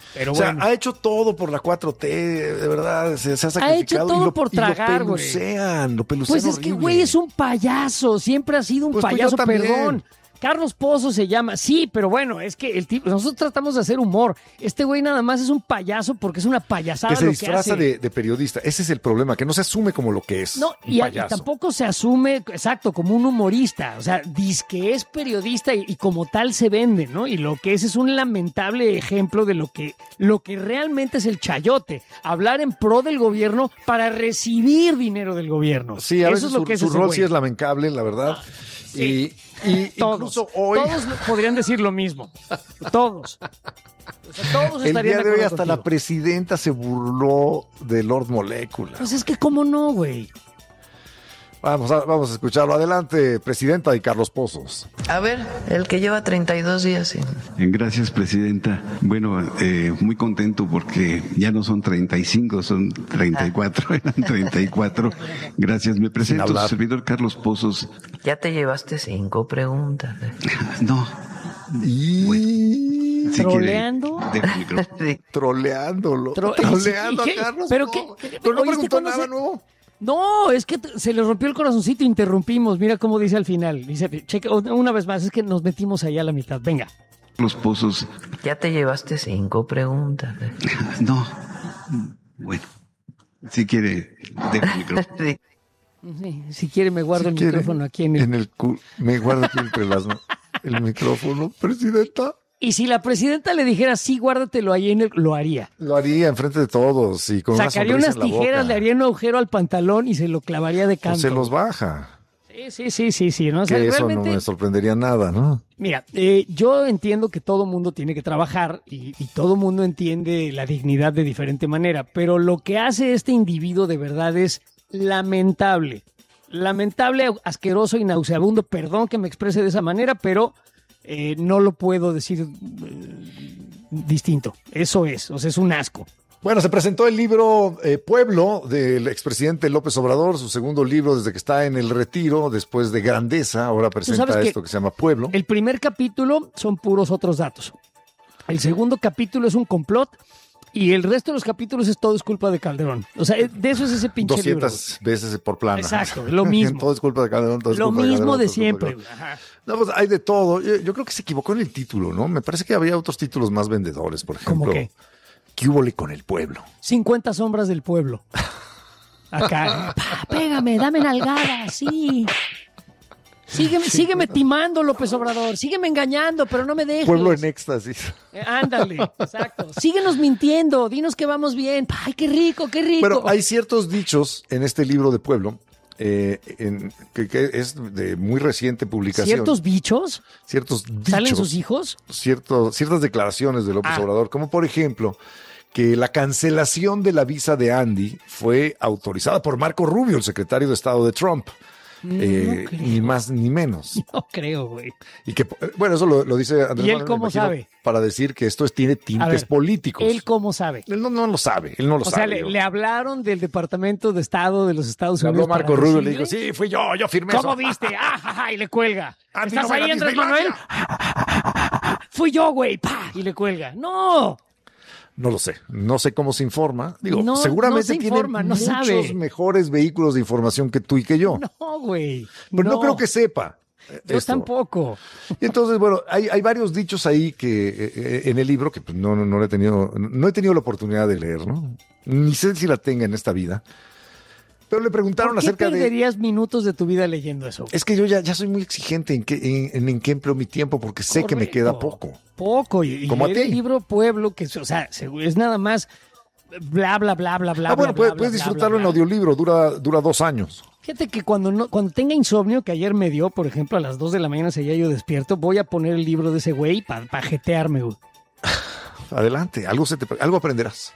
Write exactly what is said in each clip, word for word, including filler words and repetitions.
Pero o sea, bueno. ha hecho todo por la cuatro T, de verdad, se, se ha sacrificado. Ha hecho todo y lo, por tragar, y lo pelucean, lo pelucean Pues es horrible. que, güey, es un payaso. Siempre ha sido un Pues tú y yo payaso, también. perdón. Carlos Pozo se llama. Sí, pero bueno, es que el tipo, nosotros tratamos de hacer humor. Este güey nada más es un payaso porque es una payasada Que se lo disfraza que hace. de, de periodista. Ese es el problema, que no se asume como lo que es. No, un y, y payaso. tampoco se asume, exacto, como un humorista. O sea, dice que es periodista y, y como tal se vende, ¿no? Y lo que es es un lamentable ejemplo de lo que, lo que realmente es el chayote. Hablar en pro del gobierno para recibir dinero del gobierno. Sí, a Eso veces es lo su, que es su ese rol güey. sí es lamentable, la verdad. Sí. Y, y Todos, incluso hoy, todos podrían decir lo mismo. Todos. O sea, todos el estarían día de hoy acuerdo hasta contigo. la presidenta se burló de Lord Molecula. Pues es que cómo no, güey. Vamos a, vamos a escucharlo. Adelante, presidenta y Carlos Pozos. A ver, el que lleva treinta y dos días sin... Gracias, presidenta. Bueno, eh, muy contento porque ya no son treinta y cinco, son treinta y cuatro, eran treinta y cuatro. Gracias, me presento, Sin su hablar. servidor Carlos Pozos. Ya te llevaste cinco preguntas. No, Y... si quiere, ¿Troleando? dejo el micrófono. Sí. Troleándolo. Tro- Troleando ¿Y a qué? Carlos ¿Pero Pozos. qué? Pero no ¿Oíste preguntó cuando nada se- nuevo. No, es que t- se le rompió el corazoncito, interrumpimos. Mira cómo dice al final. Dice, checa una vez más, es que nos metimos allá a la mitad. Venga. Carlos Pozos. Ya te llevaste cinco preguntas. No, bueno, si quiere, dejo el micrófono. Sí. Sí, si quiere me guardo Si el quiere, micrófono aquí en el... En el cu- me guardo aquí entre las ma- el micrófono, presidenta. Y si la presidenta le dijera, sí, guárdatelo ahí en el... Lo haría. Lo haría enfrente de todos y con Sacaría una unas sonrisa en la tijeras, boca. le haría un agujero al pantalón y se lo clavaría de O canto. se los baja. Sí, sí, sí, sí, sí. ¿no? O sea, Que eso realmente... no me sorprendería nada, ¿no? Mira, eh, yo entiendo que todo mundo tiene que trabajar y, y todo mundo entiende la dignidad de diferente manera, pero lo que hace este individuo de verdad es lamentable. Lamentable, asqueroso y nauseabundo. Perdón que me exprese de esa manera, pero eh, no lo puedo decir eh, distinto. Eso es, o sea, es un asco. Bueno, se presentó el libro eh, Pueblo del expresidente López Obrador, su segundo libro desde que está en el retiro, después de Grandeza, ahora presenta sabes que esto que se llama Pueblo. El primer capítulo son puros otros datos. El segundo capítulo es un complot y el resto de los capítulos es todo es culpa de Calderón. O sea, de eso es ese pinche libro. doscientas veces por plana. Exacto, lo mismo. Todo es culpa de Calderón, todo es Lo culpa mismo de Calderón, todo de es culpa siempre. Calderón. No, pues hay de todo. Yo, yo creo que se equivocó en el título, ¿no? Me parece que había otros títulos más vendedores, por ejemplo. ¿Cómo qué? ¿Qué húbole con el pueblo? cincuenta sombras del pueblo. Acá. Pa, pégame, dame nalgadas, sí. Sígueme, sígueme timando, López Obrador. Sígueme engañando, pero no me dejes. Pueblo en éxtasis. Eh, ándale, exacto. Síguenos mintiendo, dinos que vamos bien. Ay, qué rico, qué rico. Bueno, hay ciertos dichos en este libro de Pueblo, eh, en- que, que es de muy reciente publicación. ¿Ciertos bichos? Ciertos dichos. ¿Salen sus hijos? ciertos, ciertas declaraciones de López Ah. Obrador, como por ejemplo que la cancelación de la visa de Andy fue autorizada por Marco Rubio, el secretario de Estado de Trump. Eh, creo. ni más ni menos. No creo, güey. Y que, eh, bueno, eso lo, lo dice Andrés ¿Y él Manuel, me cómo imagino, sabe? para decir que esto es- tiene A tintes ver, políticos. ¿Él cómo sabe? Él no, no lo sabe, él no lo O sabe. sea, le, yo. le hablaron del Departamento de Estado de los Estados Le habló Unidos. Marco para Rubio, le decirle, dijo, sí, fui yo, yo firmé ¿Cómo eso. viste? Ah, ja, ja, y le cuelga. Andy, ¿Estás no me ahí, hagas Andrés Manuel? Disneylandia. Fui yo, güey. Pa, y le cuelga. No. No lo sé, no sé cómo se informa. Digo, No, seguramente no se tiene informa, no muchos sabe. mejores vehículos de información que tú y que yo. No, güey. Pero no, creo que sepa. eh, Yo esto. tampoco. Y entonces, bueno, hay, hay varios dichos ahí que eh, eh, en el libro que pues, no, no, no he tenido, no he tenido la oportunidad de leer, ¿no? Ni sé si la tenga en esta vida. Pero le preguntaron ¿Por qué acerca de. perderías minutos de tu vida leyendo eso? Es que yo ya, ya soy muy exigente en, qué, en, en qué empleo mi tiempo porque sé que me Correcto. queda poco. Poco. Y, y Como a leer ti. el libro Pueblo, que o sea, es nada más bla, bla, bla, bla, bla. ah, bueno, bla, puedes, bla, puedes bla, disfrutarlo bla, en bla. audiolibro, dura, dura dos años. Fíjate que cuando no, cuando tenga insomnio, que ayer me dio, por ejemplo, a las dos de la mañana seguía yo despierto, voy a poner el libro de ese güey para pa jetearme, güey. Adelante, algo, se te, algo aprenderás.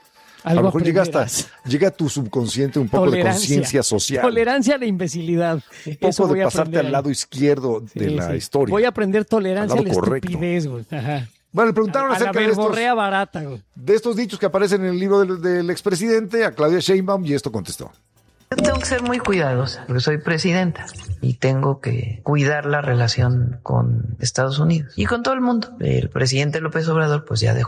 a Algo lo mejor llega hasta, aprenderás. llega a tu subconsciente un poco de conciencia social. Tolerancia a la imbecilidad. Un Eso poco voy de a pasarte aprender al ahí. lado izquierdo de Sí, la sí. historia. Voy a aprender tolerancia a Al la lado correcto. estupidez, güey. Ajá. Bueno, le preguntaron A, a la acerca de estos, verborrea barata, güey. de estos dichos que aparecen en el libro del, del expresidente a Claudia Sheinbaum y esto contestó. Yo tengo que ser muy cuidadosa porque soy presidenta y tengo que cuidar la relación con Estados Unidos y con todo el mundo. El presidente López Obrador pues ya dejó